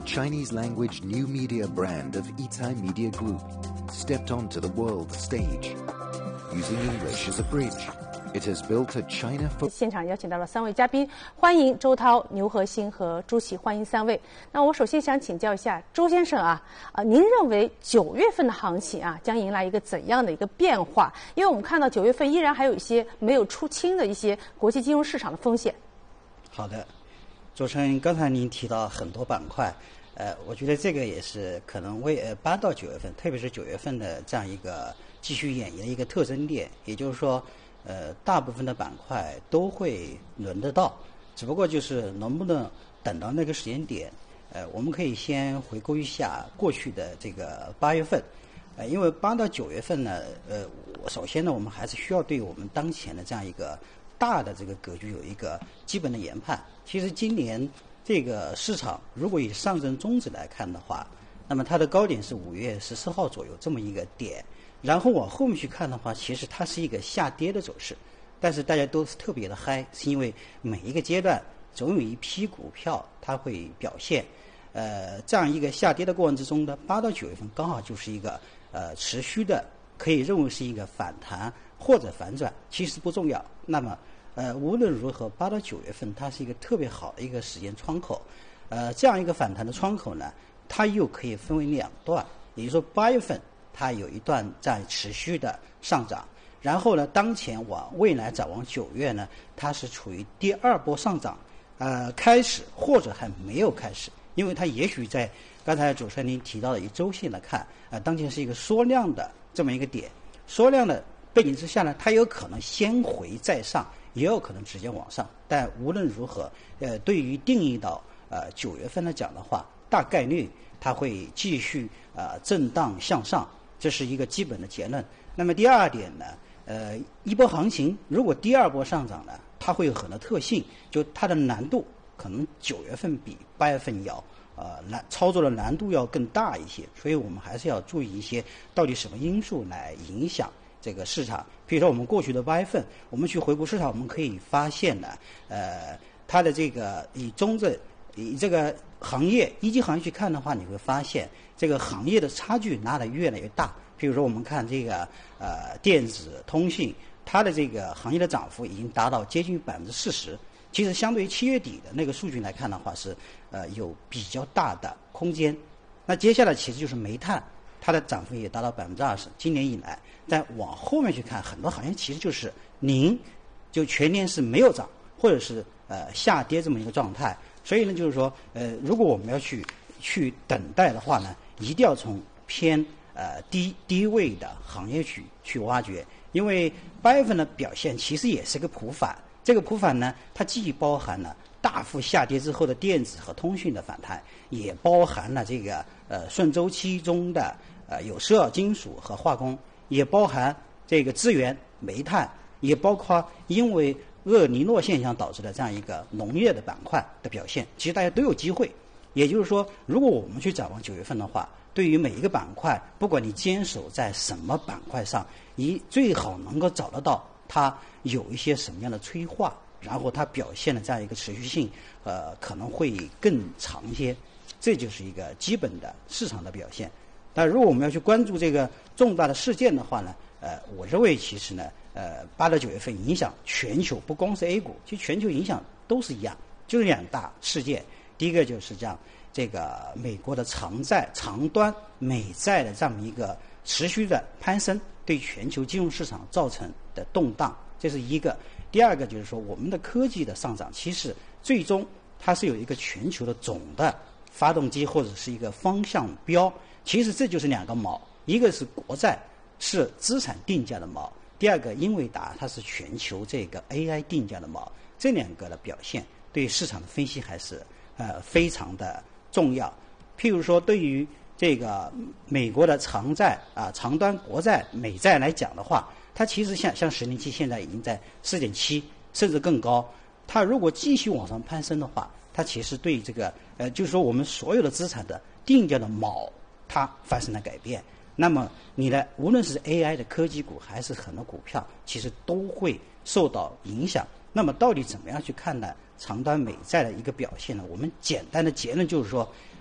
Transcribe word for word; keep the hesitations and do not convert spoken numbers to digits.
Chinese-language new media brand of Yitai Media Group, stepped onto the world stage. Using English as a bridge, it has built a China for... 现场邀请到了三位嘉宾，欢迎周涛、牛和兴和朱琦，欢迎三位。那我首先想请教一下周先生啊，啊，您认为九月份的行情啊将迎来一个怎样的一个变化？因为我们看到九月份依然还有一些没有出清的一些国际金融市场的风险。 好的，主持人，刚才您提到很多板块，呃，我觉得这个也是可能为呃八到九月份，特别是九月份的这样一个继续演绎的一个特征点，也就是说，呃，大部分的板块都会轮得到，只不过就是能不能等到那个时间点。呃，我们可以先回顾一下过去的这个八月份，呃，因为八到九月份呢，呃，首先呢，我们还是需要对我们当前的这样一个大的这个格局有一个基本的研判。其实今年这个市场如果以上证综指来看的话，那么它的高点是五月十四号左右这么一个点，然后往后面去看的话，其实它是一个下跌的走势，但是大家都是特别的嗨，是因为每一个阶段总有一批股票它会表现，呃，这样一个下跌的过程之中的八到九月份刚好就是一个呃持续的，可以认为是一个反弹或者反转，其实不重要。那么呃，无论如何，八到九月份它是一个特别好的一个时间窗口，呃，这样一个反弹的窗口呢，它又可以分为两段，也就是说八月份它有一段在持续的上涨，然后呢，当前往未来展望九月呢，它是处于第二波上涨，呃，开始或者还没有开始，因为它也许在刚才主持人您提到的以周线来看，啊、呃，当前是一个缩量的这么一个点，缩量的背景之下呢，它有可能先回再上。也有可能直接往上，但无论如何，呃，对于定义到呃九月份来讲的话，大概率它会继续呃震荡向上，这是一个基本的结论。那么第二点呢，呃，一波行情如果第二波上涨呢，它会有很多特性，就它的难度可能九月份比八月份要呃难操作的难度要更大一些，所以我们还是要注意一些到底什么因素来影响这个市场。比如说我们过去的八月份，我们去回顾市场，我们可以发现呢，呃，它的这个以中证以这个行业一级行业去看的话，你会发现这个行业的差距拉得越来越大。比如说我们看这个呃电子通信，它的这个行业的涨幅已经达到接近百分之四十。其实相对于七月底的那个数据来看的话，是呃有比较大的空间。那接下来其实就是煤炭。它的涨幅也达到百分之二十，今年以来，但往后面去看，很多行业其实就是零，就全年是没有涨，或者是呃下跌这么一个状态。所以呢，就是说，呃，如果我们要去去等待的话呢，一定要从偏呃低低位的行业去去挖掘，因为八月份的表现其实也是个普反，这个普反呢，它既包含了大幅下跌之后的电子和通讯的反弹，也包含了这个呃顺周期中的呃有色金属和化工，也包含这个资源煤炭，也包括因为厄尼诺现象导致的这样一个农业的板块的表现，其实大家都有机会。也就是说，如果我们去展望九月份的话，对于每一个板块，不管你坚守在什么板块上，你最好能够找得到它有一些什么样的催化，然后它表现的这样一个持续性，呃，可能会更长一些。这就是一个基本的市场的表现。但如果我们要去关注这个重大的事件的话呢，呃，我认为其实呢，呃，八到九月份影响全球，不光是 A 股，其实全球影响都是一样，就是两大事件。第一个就是这样，这个美国的长债、长端美债的这样一个持续的攀升，对全球金融市场造成的动荡，这是一个。第二个就是说，我们的科技的上涨，其实最终它是有一个全球的总的发动机或者是一个方向标。其实这就是两个锚，一个是国债，是资产定价的锚；第二个英伟达，它是全球这个 A I 定价的锚。这两个的表现对市场的分析还是呃非常的重要。譬如说，对于这个美国的长债啊、长端国债、美债来讲的话，它其实像像十年期现在已经在 四点七 甚至更高。它如果继续往上攀升的话，它其实对这个呃，就是说我们所有的资产的定价的锚，它发生了改变。那么你的无论是 A I 的科技股还是很多股票，其实都会受到影响。那么到底怎么样去看待长端美债的一个表现呢？我们简单的结论就是说，